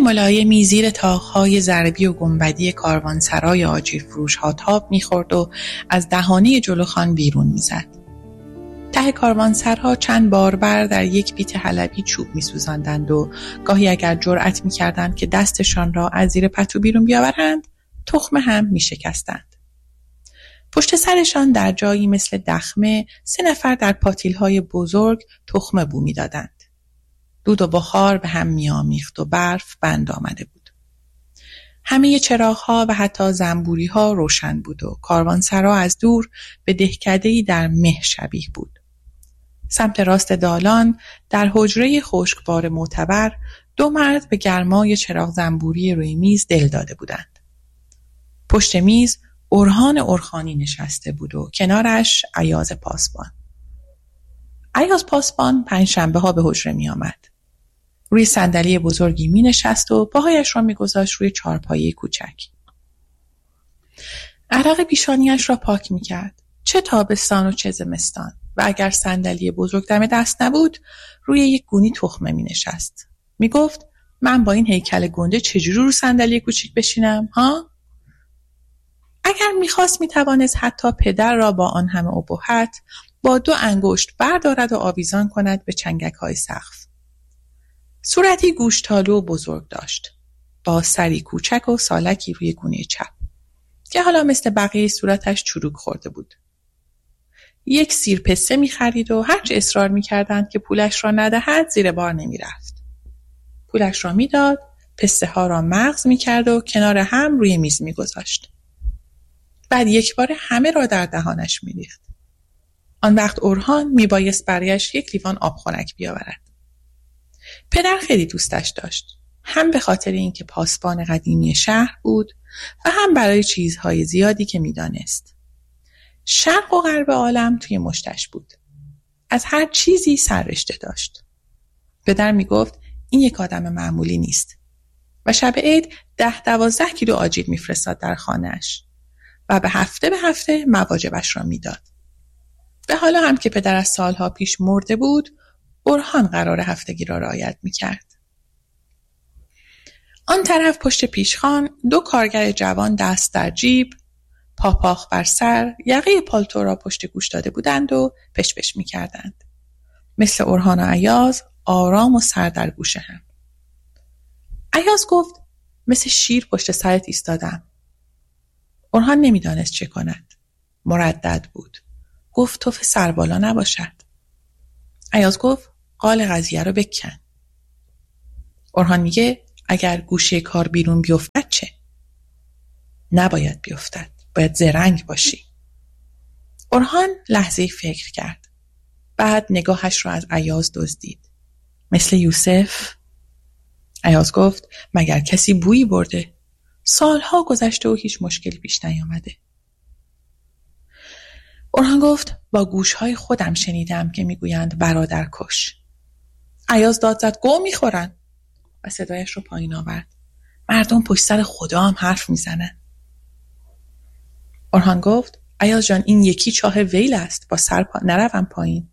ملایمی زیر طاق‌های ضربی و گنبدی کاروانسرای آجیل فروش‌ها تاب می‌خورد و از دهانه جلوخان بیرون می‌زد. ته کاروانسرها چند باربر در یک بیت حلبی چوب می‌سوزاندند و گاهی اگر جرأت می‌کردند که دستشان را از زیر پتو بیرون بیاورند، تخمه هم می‌شکستند. پشت سرشان در جایی مثل دخمه 3 نفر در پاتیل‌های بزرگ تخمه بو می‌دادند. دود و بخار به هم می‌آمیخت و برف بند آمده بود. همه چراغ‌ها و حتی زنبوری‌ها روشن بود و کاروانسرا از دور به دهکده‌ای در مه شبیه بود. سمت راست دالان در حجره خشکبار معتبر 2 مرد به گرمای چراغ زنبوری روی میز دل داده بودند. پشت میز اورهان اورخانی نشسته بود و کنارش ایاز پاسبان. ایاز پاسبان پنجشنبه‌ها به حجره می آمد. روی صندلی بزرگی می نشست و پاهایش را می گذاشت روی چارپایه کوچک. عرق پیشانیش را پاک می کرد. چه تابستان و چه زمستان. و اگر صندلی بزرگ دم دست نبود، روی یک گونی تخمه می نشست. می گفت من با این هیکل گنده چجوری رو صندلی کوچیک بشینم؟ ها؟ اگر می خواست می توانست حتی پدر را با آن همه ابهت با 2 انگشت بردارد و آویزان کند به چنگک‌های سقف. صورتی گوشتالو و بزرگ داشت، با سری کوچک و سالکی روی گونه چپ که حالا مثل بقیه صورتش چروک خورده بود. یک سیر پسته می خرید و هرچه اصرار می کردند که پولش را ندهد زیر بار نمی رفت. پولش را می داد، پسته ها را مغز می کرد و کنار هم روی میز می گذاشت. بعد یک بار همه را در دهانش می ریخت. آن وقت اورهان می بایست برایش 1 لیوان آب خنک بیاورد. پدر خیلی دوستش داشت. هم به خاطر اینکه پاسبان قدیمی شهر بود و هم برای چیزهای زیادی که می دانست. شرق و غرب عالم توی مشتش بود. از هر چیزی سررشته داشت. پدر می گفت این یک آدم معمولی نیست. و شب عید 10-12 کیلو آجیل می فرستاد در خانه‌اش و به هفته مواجبش را می داد. و حالا هم که پدر از سالها پیش مرده بود، اورهان قرار هفتگی را رعایت می کرد. آن طرف پشت پیشخوان 2 کارگر جوان دست در جیب، پاپاخ بر سر، یقه پالتو را پشت گوش داده بودند و پش می کردند. مثل اورهان و ایاز آرام و سر در گوش هم. ایاز گفت مثل شیر پشت سرت ایستادم. اورهان نمی دانست چه کند. مردد بود. گفت توف سربالا نباشد. ایاز گفت قال قضیه رو بکن. اورهان میگه اگر گوشه کار بیرون بیفتد چه؟ نباید بیفتد. باید زرنگ باشی. اورهان لحظه فکر کرد. بعد نگاهش رو از ایاز دزدید. مثل یوسف؟ ایاز گفت مگر کسی بویی برده؟ سالها گذشته و هیچ مشکلی پیش نیامده. اورهان گفت با گوشهای خودم شنیدم که میگویند برادر کش. ایاز داد زد گم میخورن و صدایش رو پایین آورد. مردم پشت سر خدا هم حرف میزنن. اورهان گفت ایاز جان این یکی چاه ویل است، با سر نروم پایین.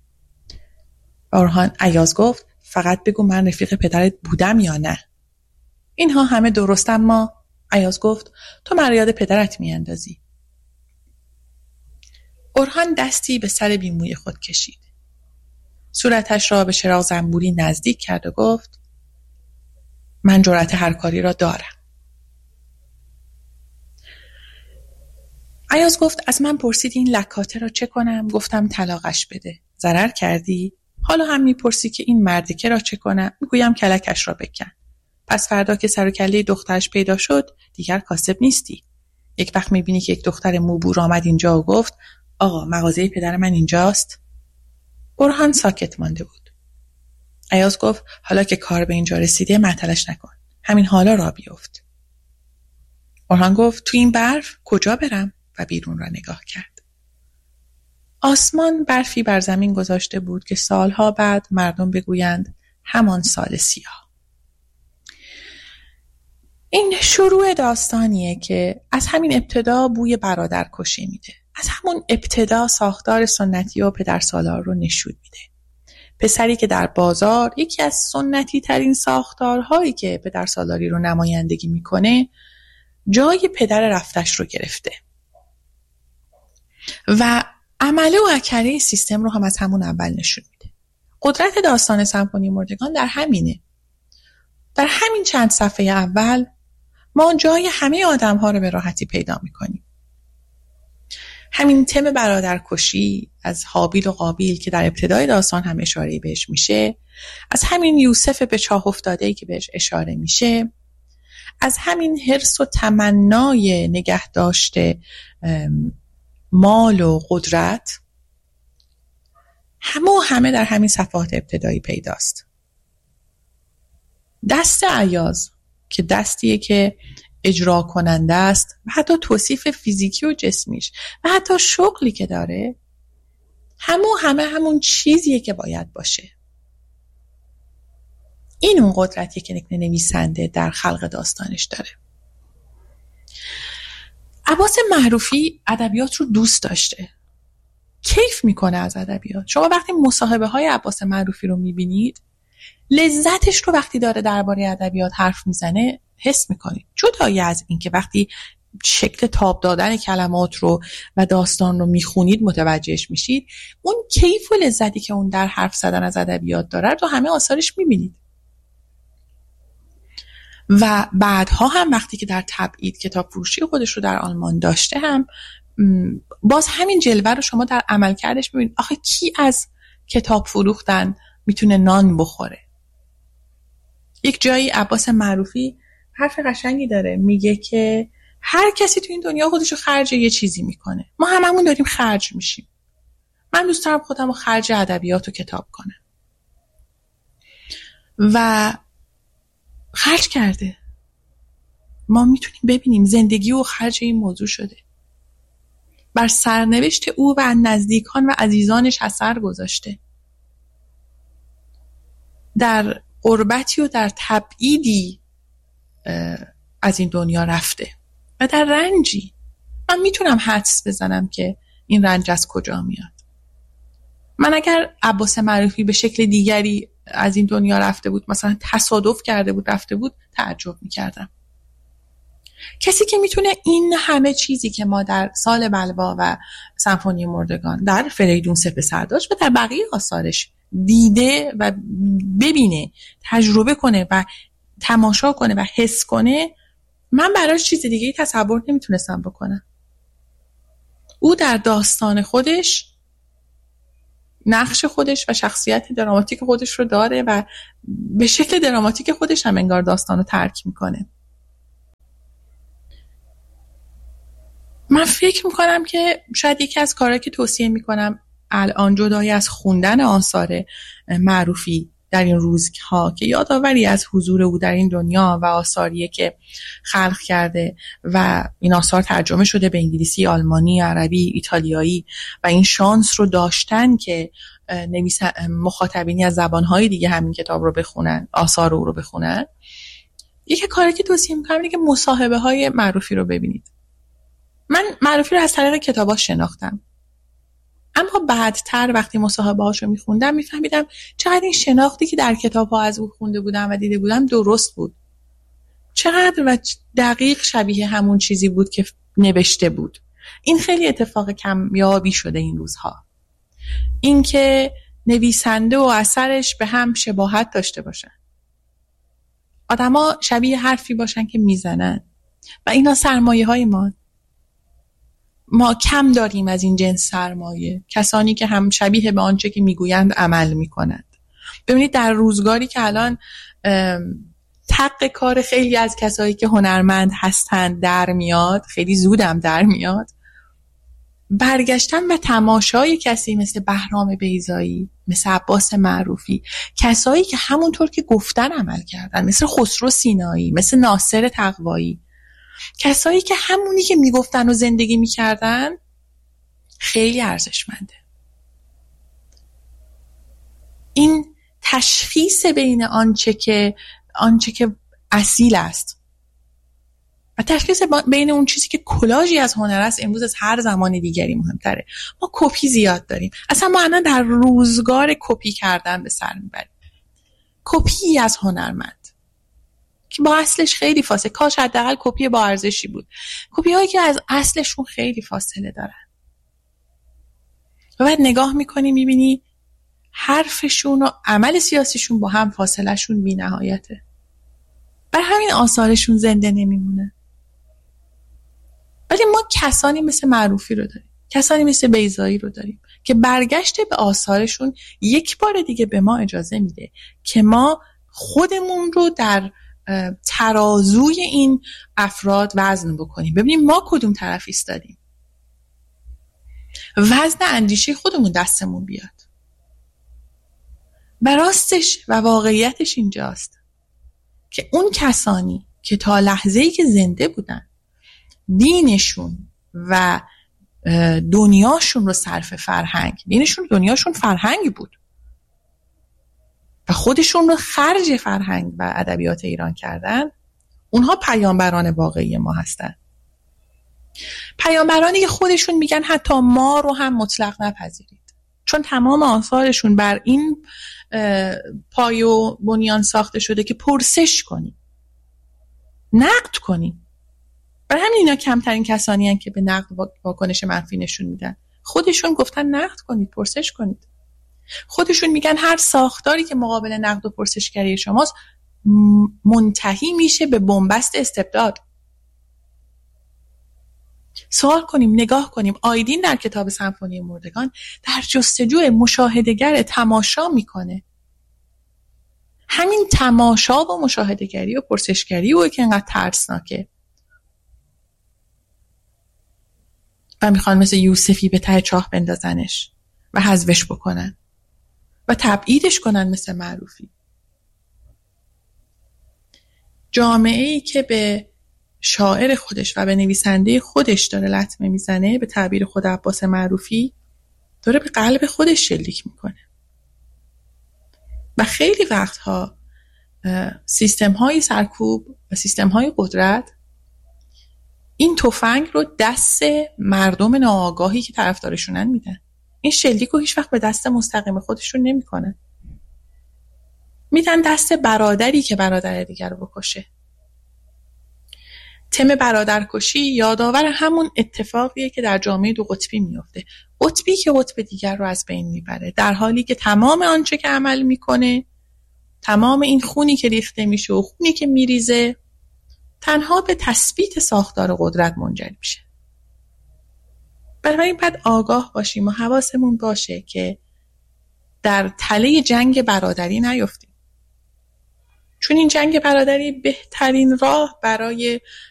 ایاز گفت فقط بگو من رفیق پدرت بودم یا نه. اینها همه درست، اما ایاز گفت تو مرا یاد پدرت میاندازی. اورهان دستی به سر بیموی خود کشید. صورتش را به چراغ زنبوری نزدیک کرد و گفت من جرأت هر کاری را دارم. ایاز گفت از من پرسید این لکاته را چه کنم؟ گفتم طلاقش بده. ضرر کردی؟ حالا هم میپرسی که این مردکه را چه کنم؟ میگویم کلکش را بکن. پس فردا که سر و کله دخترش پیدا شد دیگر کاسب نیستی. یک وقت میبینی که یک دختر موبور آمد اینجا و گفت آقا مغازه پدر من اینجاست. اورهان ساکت مانده بود. ایاز گفت حالا که کار به اینجا رسیده معطلش نکن. همین حالا را بیفت. اورهان گفت تو این برف کجا برم؟ و بیرون را نگاه کرد. آسمان برفی بر زمین گذاشته بود که سالها بعد مردم بگویند همان سال سیاه. این شروع داستانیه که از همین ابتدا بوی برادر کشی میده. از همون ابتدا ساختار سنتی و پدرسالار رو نشون میده. پسری که در بازار یکی از سنتی ترین ساختارهایی که پدرسالاری رو نمایندگی میکنه جای پدر رفتش رو گرفته و عمله و اکره سیستم رو هم از همون اول نشون میده. قدرت داستان سمفونی مردگان در همینه. در همین چند صفحه اول ما جای همه آدم ها رو به راحتی پیدا میکنیم. همین تم برادرکشی از هابیل و قابیل که در ابتدای داستان هم اشاره بهش میشه، از همین یوسف به چاه افتاده‌ای که بهش اشاره میشه، از همین حرص و تمنای نگه داشته مال و قدرت، همه در همین صفحات ابتدایی پیداست. دست ایاز که دستیه که اجرا کننده است و حتی توصیف فیزیکی و جسمیش و حتی شغلی که داره همون چیزیه که باید باشه. این اون قدرتیه که نویسنده در خلق داستانش داره. عباس معروفی ادبیات رو دوست داشته، کیف میکنه از ادبیات. شما وقتی مصاحبه های عباس معروفی رو میبینید لذتش رو وقتی داره درباره ادبیات حرف میزنه حس میکنید. جدای از این که وقتی شکل تاب دادن کلمات رو و داستان رو میخونید متوجهش میشید، اون کیف و لذتی که اون در حرف زدن از ادبیات داره تو همه آثارش میبینید. و بعدها هم وقتی که در تبعید کتاب فروشی خودش رو در آلمان داشته هم باز همین جلوه رو شما در عملکردش میبینید. آخه کی از کتاب فروختن میتونه نان بخوره؟ یک جایی عباس معروفی حرف قشنگی داره، میگه که هر کسی تو این دنیا خودشو خرج یه چیزی میکنه، ما هممون داریم خرج میشیم. من دوست دارم خودم رو خرج ادبیات و کتاب کنم و خرج کرده. ما میتونیم ببینیم زندگی او خرج این موضوع شده، بر سرنوشت او و نزدیکان و عزیزانش اثر گذاشته، در غربتی و در تبعیدی از این دنیا رفته و در رنجی. من میتونم حدس بزنم که این رنج از کجا میاد. من اگر عباس معروفی به شکل دیگری از این دنیا رفته بود، مثلا تصادف کرده بود رفته بود، تعجب میکردم. کسی که میتونه این همه چیزی که ما در سال بلوا و سمفونی مردگان، در فریدون سپه سرداشت و در بقیه آثارش دیده و ببینه، تجربه کنه و تماشا کنه و حس کنه، من براش چیز دیگه تصور نمیتونستم بکنم. او در داستان خودش نقش خودش و شخصیت دراماتیک خودش رو داره و به شکل دراماتیک خودش هم انگار داستان رو ترک میکنه. من فکر میکنم که شاید یکی از کارهایی که توصیه میکنم الان جدای از خوندن آثار معروفی در این روزها که یادآوری از حضور او در این دنیا و آثاریه که خلق کرده و این آثار ترجمه شده به انگلیسی، آلمانی، عربی، ایتالیایی و این شانس رو داشتن که مخاطبینی از زبانهای دیگه همین کتاب رو بخونن، آثار او رو بخونن. یکی کاری که توصیه میکنم اینه که مصاحبه های معروفی رو ببینید. من معروفی رو از طریق کتاباش شناختم، اما بعدتر وقتی مصاحبه هاشو میخوندم میفهمیدم چقدر این شناختی که در کتاب ها از او خونده بودم و دیده بودم درست بود، چقدر و دقیق شبیه همون چیزی بود که نوشته بود. این خیلی اتفاق کمیابی شده این روزها، این که نویسنده و اثرش به هم شباهت داشته باشن، آدما شبیه حرفی باشن که میزنن و اینا سرمایه های ما کم داریم از این جنس سرمایه، کسانی که هم شبیه به آنچه که میگویند عمل میکنند. ببینید در روزگاری که الان تق کار خیلی از کسایی که هنرمند هستند در میاد، خیلی زودم در میاد، برگشتن و تماشای کسی مثل بهرام بیضایی، مثل عباس معروفی، کسایی که همونطور که گفتن عمل کردن، مثل خسرو سینایی، مثل ناصر تقوایی، کسایی که همونی که میگفتن و زندگی میکردن، خیلی ارزشمنده. این تشخیص بین آنچه که اصیل است و تشخیص بین اون چیزی که کلاژی از هنر است امروز از هر زمان دیگری مهمتره. ما کپی زیاد داریم. اصلا ما الان در روزگار کپی کردن به سر میبریم. کپی از هنرمند که با اصلش خیلی فاصله، کاش حداقل کپی با ارزشی بود. کپی هایی که از اصلشون خیلی فاصله دارن. و بعد نگاه میکنی میبینی حرفشون و عمل سیاسیشون با هم فاصلهشون بی نهایته. برای همین آثارشون زنده نمیمونه. ولی ما کسانی مثل معروفی رو داریم، کسانی مثل بیضایی رو داریم که برگشت به آثارشون یک بار دیگه به ما اجازه میده که ما خودمون رو در ترازوی این افراد وزن بکنیم، ببینیم ما کدوم طرف ایستادیم، وزن اندیشه خودمون دستمون بیاد. براستش و واقعیتش اینجاست که اون کسانی که تا لحظه‌ای که زنده بودن دینشون و دنیاشون رو صرف فرهنگ، دینشون دنیاشون فرهنگ بود و خودشون رو خرج فرهنگ و ادبیات ایران کردن، اونها پیامبران واقعی ما هستن. پیامبرانی که خودشون میگن حتی ما رو هم مطلق نپذیرید، چون تمام آثارشون بر این پای و بنیان ساخته شده که پرسش کنیم، نقد کنیم. برای همین اینا کمترین کسانی هستند که به نقد واکنش منفی نشون میدن. خودشون گفتن نقد کنید، پرسش کنید. خودشون میگن هر ساختاری که مقابل نقد و پرسشگری شماست منتهی میشه به بنبست استبداد. سوال کنیم، نگاه کنیم. آیدین در کتاب سمفونی مردگان در جستجوی مشاهده‌گر تماشا میکنه. همین تماشا و مشاهده‌گری و پرسشگری و که انقدر ترسناکه و میخوان مثل یوسفی به ته چاه بندازنش و حذفش بکنن و تبعیدش کنن مثل معروفی. جامعه‌ای که به شاعر خودش و به نویسنده خودش داره لطمه میزنه، به تعبیر خود عباس معروفی، داره به قلب خودش شلیک میکنه. و خیلی وقتها سیستم های سرکوب و سیستم های قدرت این تفنگ رو دست مردم ناآگاهی که طرفدارشونن میدن. این شلیک رو هیچ وقت به دست مستقیم خودشون نمیکنن. میدن دست برادری که برادر دیگر رو بکشه. تم برادرکشی یادآور همون اتفاقیه که در جامعه دو قطبی میفته. قطبی که قطب دیگر رو از بین میبره، در حالی که تمام آنچه که عمل میکنه، تمام این خونی که ریخته میشه و خونی که میریزه، تنها به تثبیت ساختار قدرت منجر میشه. برای این باید آگاه باشیم و حواسمون باشه که در تله جنگ برادری نیفتیم. چون این جنگ برادری بهترین راه برای